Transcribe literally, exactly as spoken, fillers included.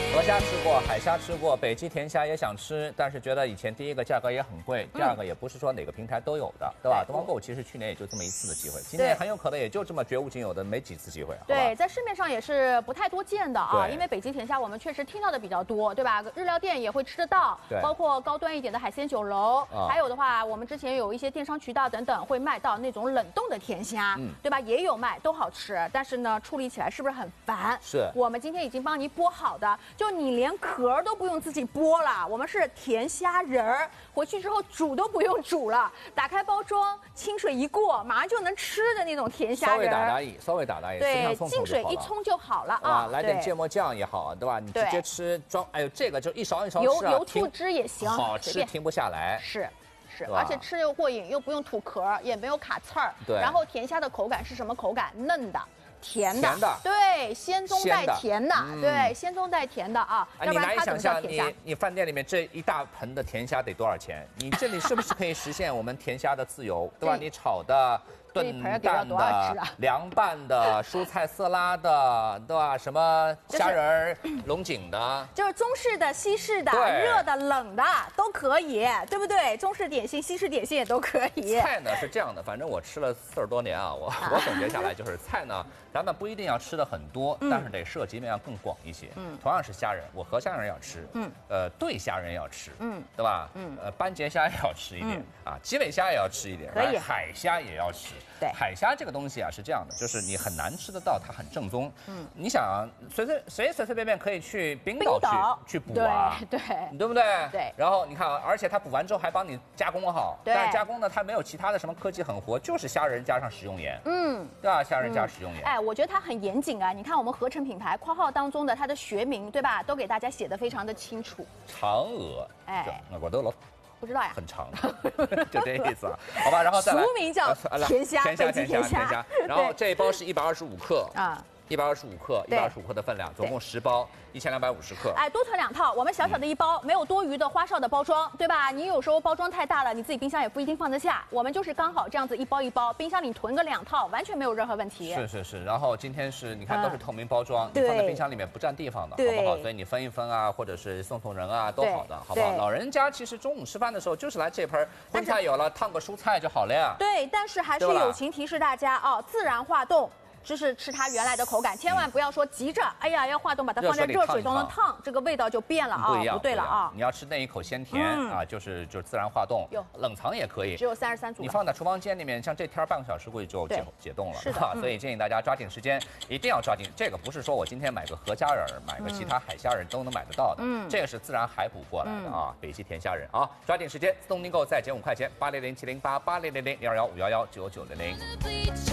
鹅虾吃过，海虾吃过，北极甜虾也想吃，但是觉得以前第一个价格也很贵，第二个也不是说哪个平台都有的，嗯、对吧？东方购物其实去年也就这么一次的机会，今年很有可能也就这么绝无仅有的没几次机会。 对，在市面上也是不太多见的啊，因为北极甜虾我们确实听到的比较多，对吧？日料店也会吃得到，包括高端一点的海鲜酒楼，啊、还有的话，我们之前有一些电商渠道等等会卖到那种冷冻的甜虾，嗯、对吧？也有卖，都好吃，但是呢，处理起来是不是很烦？ 是。 我们今天已经帮你剥好的，就你连壳都不用自己剥了，我们是甜虾仁儿，回去之后煮都不用煮了，打开包装，清水一过，马上就能吃的那种甜虾仁。 稍微打打意，稍微打打意， 对，净水一冲就好了啊。 来点芥末酱也好，对吧？你直接吃装，哎呦，这个就一勺一勺吃、 啊，油油醋汁也行， 好吃停不下来。 是。是，而且吃又过瘾，又不用吐壳，也没有卡刺儿。 对。 然后甜虾的口感是什么口感？嫩的。甜的， 甜的， 对，鲜中带甜的， 嗯、 对，鲜中带甜的啊。 哎，你难以想象，你你饭店里面这一大盆的甜虾得多少钱？你这里是不是可以实现我们甜虾的自由，对吧？你炒的、炖蛋的、凉拌的、蔬菜色拉的，对吧？什么虾仁儿、龙井的， 就是中式的、西式的、热的、冷的都可以，对不对？中式点心、西式点心也都可以。 菜呢是这样的，反正我吃了四十多年啊，我我总结下来就是菜呢。咱们不一定要吃的很多，嗯、但是得涉及面要更广一些。嗯，同样是虾仁，我河虾仁要吃，嗯，呃，对虾仁要吃，嗯，对吧？嗯，呃，斑节虾也要吃一点，嗯、啊，鸡尾虾也要吃一点， 可以， 海虾也要吃。 对， 海虾这个东西啊是这样的，就是你很难吃得到，它很正宗。嗯，你想随随谁随随便便可以去冰岛去去捕啊？ 对对， 对不对？ 对。 然后你看，而且它捕完之后还帮你加工好， 对。 但是加工呢，它没有其他的什么科技狠活，就是虾仁加上食用盐。嗯，对吧？虾仁加食用盐。 哎，我觉得它很严谨啊！你看我们合成品牌括号当中的它的学名，对吧？都给大家写的非常的清楚。 嫦娥，哎，我都老不知道呀， 很长，就这意思啊，好吧？然后再来， 俗名叫甜虾， 甜虾，甜虾，甜虾。然后这一包是一百二十五克啊。 一百二十五克，一百二十五克的分量，总共十包，一千两百五十克。 哎，多囤两套，我们小小的一包，嗯、没有多余的花哨的包装，对吧？你有时候包装太大了，你自己冰箱也不一定放得下。我们就是刚好这样子一包一包，冰箱里囤个两套，完全没有任何问题。 是是是，然后今天是你看都是透明包装， 嗯、 你放在冰箱里面不占地方的，好不好？所以你分一分啊，或者是送送人啊，都好的，好不好？老人家其实中午吃饭的时候就是来这盆荤菜有了，烫个蔬菜就好了呀。 对，但是还是友情提示大家哦，自然化冻。就是吃它原来的口感，千万不要说急着，哎呀要化冻把它放在热水中能烫，这个味道就变了啊， 不一样， 不对了啊！ 你要吃那一口鲜甜啊，就是就是自然化冻，冷藏也可以， 只有三十三组。 你放在厨房间里面，像这天半个小时估计就解解冻了，是吧？所以建议大家抓紧时间，一定要抓紧。这个不是说我今天买个河虾仁，买个其他海虾仁都能买得到的，嗯，这个是自然海捕过来的啊，北极甜虾仁啊，抓紧时间，自动订购再减五块钱，八零零七零八八零零零零二幺五幺幺九九零零。